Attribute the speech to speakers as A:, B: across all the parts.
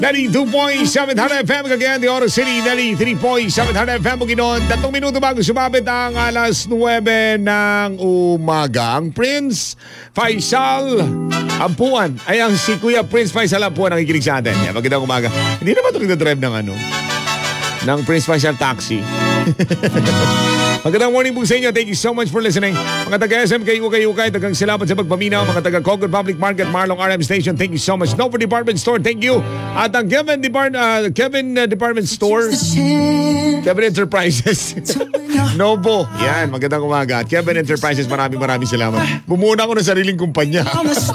A: 92.7 FM kagayan, the Oro City, 93.7 FM Bukidnon. 3 minuto bago sumabit ang alas 9 ng umaga. Ang Prince Faisal Ampuan ay ang si Kuya Prince Faisal Ampuan ang ikinig sa atin. Magandang umaga. Hindi naman ito nagdadrive ng Prince Faisal Taxi. Magandang morning po sa inyo. Thank you so much for listening. Mga taga-SM, kayo-kayo-kay, dagang salamat sa pagpaminaw. Mga taga-Cogod Public Market, Marlong RM Station, thank you so much. Nova Department Store, thank you. At ang Kevin Department Store, Kevin Enterprises, Novo. Yan, magandang umaga. At Kevin Enterprises, maraming salamat. Bumuna ko ng sariling kumpanya.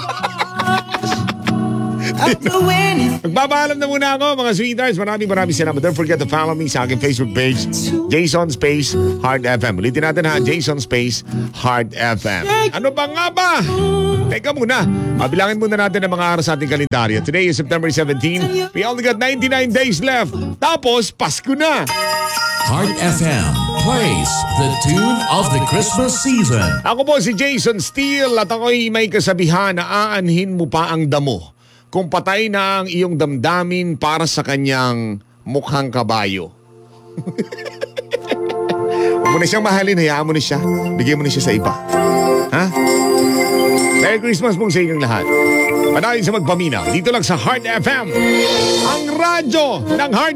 A: Magpapaalam na muna ako, mga sweethearts. Maraming salamat. Don't forget to follow me sa aking Facebook page, Jason Space Hard FM. Ulitin natin ha, Jason Space Hard FM. Ano ba nga ba? Teka muna. Bilangin muna natin ang mga araw sa ating kalendaryo. Today is September 17. We only got 99 days left. Tapos, Pasko na.
B: Hard FM plays the tune of the Christmas season.
A: Ako po si Jason Steele at ako'y may kasabihan na aanhin mo pa ang damo kung patay na ang iyong damdamin para sa kanyang mukhang kabayo. Huwag mo na siyang mahalin, hayaan mo na siya. Bigyan mo na siya sa iba. Ha? Merry Christmas po sa inyong lahat. Panahin sa magpaminaw. Dito lang sa Heart FM. Ang radyo ng Heart